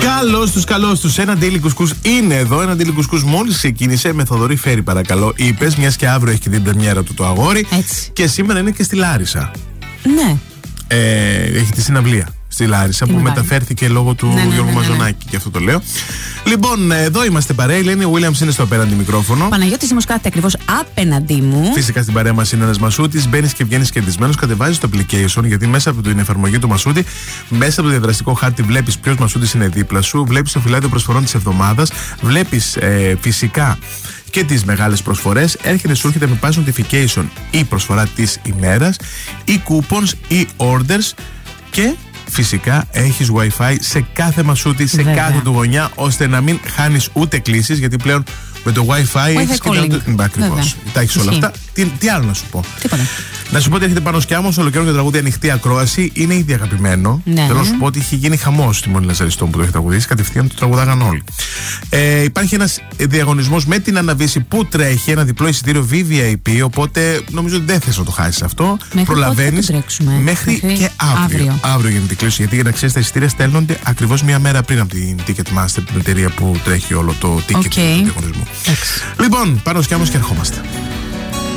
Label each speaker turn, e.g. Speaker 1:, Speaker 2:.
Speaker 1: Καλώς τους. Ένα Daily Couscous είναι εδώ. Ένα Daily Couscous μόλις ξεκίνησε. Με Θοδωρή Φέρη, παρακαλώ. Είπες, μιας και αύριο έχει και την πρεμιέρα του το αγόρι.
Speaker 2: Έτσι.
Speaker 1: Και σήμερα είναι και στη Λάρισα.
Speaker 2: Ναι.
Speaker 1: Έχει τη συναυλία στη Λάρισα που μεταφέρθηκε λόγω του Γιώργου Μαζονάκη. Και αυτό το λέω. Λοιπόν, εδώ είμαστε παρέα. Η Ελένη Williams είναι στο απέναντι μικρόφωνο.
Speaker 2: Παναγιώτης Δήμος κάθεται ακριβώς απέναντί μου.
Speaker 1: Φυσικά στην παρέα μας είναι ένας Μασούτης. Μπαίνεις και βγαίνεις κερδισμένος. Κατεβάζεις το application, γιατί μέσα από την εφαρμογή του Μασούτη, μέσα από το διαδραστικό χάρτη, βλέπεις ποιος Μασούτης είναι δίπλα σου. Βλέπεις το φυλάδιο προσφορών της εβδομάδας. Βλέπεις φυσικά και τις μεγάλες προσφορές. Σου έρχεται με pass notification η προσφορά της ημέρας, ή coupons ή orders, και φυσικά έχεις Wi-Fi σε κάθε Μασούτη, σε κάθε του γωνιά, ώστε να μην χάνεις ούτε κλήσεις, γιατί πλέον με το Wi-Fi έχεις και ακριβώς. Τα έχεις όλα αυτά. Τι άλλο να σου πω.
Speaker 2: Τίποτα.
Speaker 1: Να σου πω ότι έρχεται πάνω σκιάμος ολοκαίρινο τραγούδι Ανοιχτή Ακρόαση. Είναι ήδη αγαπημένο.
Speaker 2: Ναι.
Speaker 1: Θέλω να σου πω ότι έχει γίνει χαμός στη Μονή Λαζαριστών που το έχει τραγουδίσει. Κατευθείαν το τραγουδάγαν όλοι. Υπάρχει ένας διαγωνισμός με την Αναβίση που τρέχει, ένα διπλό εισιτήριο VVIP. Οπότε νομίζω ότι δεν θες να το χάσεις αυτό. Προλαβαίνεις μέχρι και αύριο. Αύριο γίνεται η κλήρωση. Γιατί για να ξέρεις, τα εισιτήρια στέλνονται ακριβώς μία μέρα πριν από την Ticketmaster, την εταιρεία που τρέχει όλο το ticket του διαγωνισμού. Λοιπόν, πάνω σκιάμος και ερχόμαστε.